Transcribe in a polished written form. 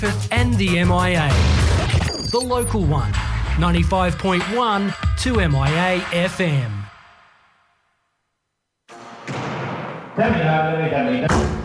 and the MIA. The local one, 95.1 2MIA FM.